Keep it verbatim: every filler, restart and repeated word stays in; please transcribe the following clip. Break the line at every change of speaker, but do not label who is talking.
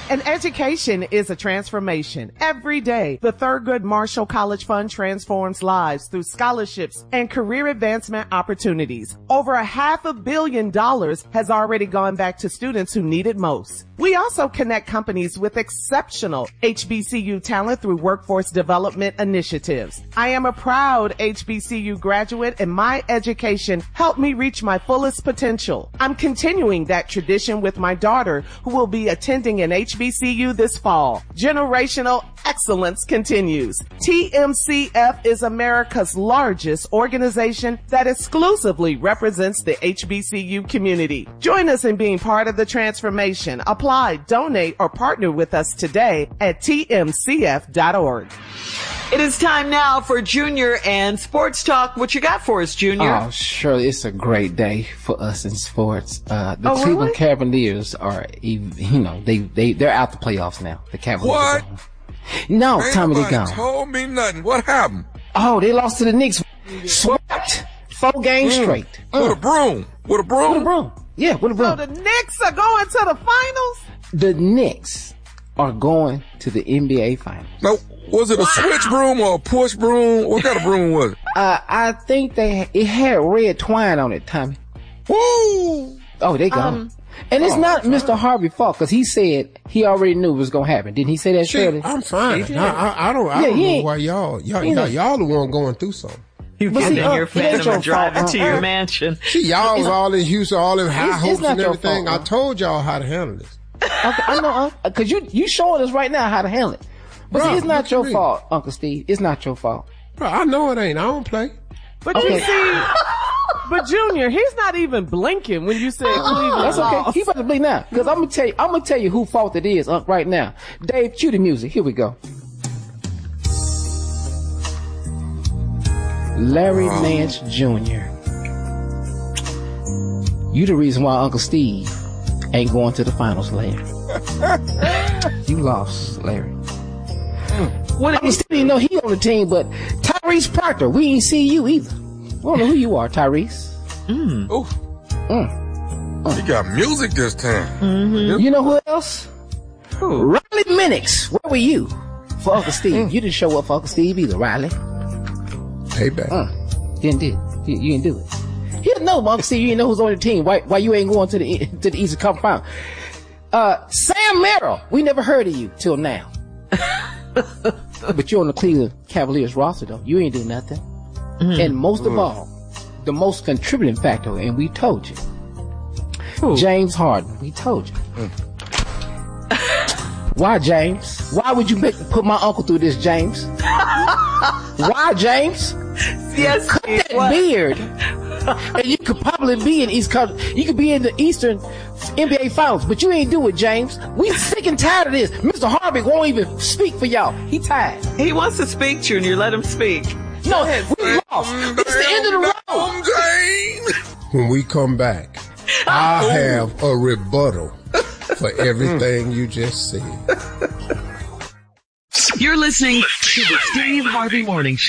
An education is a transformation. Every day, the Thurgood Marshall College Fund transforms lives through scholarships and career advancement opportunities. Over a half a billion dollars has already gone back to students who need it most. We also connect companies with exceptional H B C U talent through workforce development initiatives. I am a proud H B C U graduate, and my education helped me reach my fullest potential. I'm continuing that tradition with my daughter, who will be attending an H B C U this fall. Generational excellence continues. T M C F is America's largest organization that exclusively represents the H B C U community. Join us in being part of the transformation. Apply, donate, or partner with us today at T M C F dot org.
It is time now for Junior and Sports Talk. What you got for us, Junior?
Oh, sure. It's a great day for us in sports. Uh, the
Oh,
Cleveland
really?
Cavaliers are, ev- you know, they, they, they're out the playoffs now. The Cavaliers
What?
are gone. No,
Ain't
Tommy, they
nobody
gone.
told me nothing. What happened?
Oh, they lost to the Knicks. Swept. Four games
Mm.
straight.
With a
Mm.
broom. With a broom?
With a broom. Yeah, with a broom.
So the Knicks are going to the finals?
The Knicks are going to the N B A Finals.
No, was it a switch broom or a push broom? What kind of broom was it?
Uh, I think they it had red twine on it, Tommy.
Woo!
Oh, they gone.
Um,
and it's
oh,
not Mister Harvey's fault, because he said he already knew it was going to happen. Didn't he say that, Shirley?
I'm fine. I, I, I don't, I
Yeah,
don't
he
know
ain't-
why y'all, y'all,
he
y'all,
ain't-
y'all the one going through something.
You
But
getting
see,
in
uh,
your
it ain't
phantom
your
and driving
fault,
to
uh,
your
uh,
mansion.
See, y'all was all in Houston, all in high
It's- it's
hopes
not
and
your
everything.
fault,
I
uh.
told y'all how to handle this.
Okay, I know, because you you showing us right now how to handle it. But see,
Bruh,
it's not
what
your
you mean?
fault, Uncle Steve. It's not your fault.
Bro, I know it ain't. I don't play.
But
Okay.
you see, but Junior, he's not even blinking when you said Cleveland
That's okay.
lost.
He about to blink now, because I'm gonna tell you. I'm gonna tell you who fault it is, Unc, right now. Dave, cue the music. Here we go. Larry Nance Junior You the reason why Uncle Steve ain't going to the finals, Larry. You lost, Larry.
What
Uncle Steve didn't know he on the team, but Tyrese Proctor, we ain't see you either. We don't know who you are, Tyrese.
Ooh.
Mm.
You got music this time.
You know who else?
Who?
Riley Minix. Where were you for Uncle Steve? You didn't show up for Uncle Steve either, Riley.
Payback.
Uh, didn't do it. You, you didn't do it. He didn't know, Uncle Steve. You didn't know who's on the team. Why, why you ain't going to the to the Eastern Conference Final? Uh, Sam Merrill. We never heard of you till now. But you're on the Cleveland Cavaliers roster, though. You ain't do nothing.
Mm-hmm.
And most of all, the most contributing factor, and we told you,
Who?
James Harden. We told you. Why, James? Why would you make put my uncle through this, James? Why, James?
Yes,
Cut
Steve,
that
what?
beard, and you could probably be in East Coast. You could be in the Eastern N B A Finals, but you ain't do it, James. We sick and tired of this. Mister Harvey won't even speak for y'all. He tired.
He wants to speak, Junior. Let him speak.
No, we lost. It's the end of the road.
Damn, James.
When we come back, I have a rebuttal for everything you just said.
You're listening to the Steve Harvey Morning Show.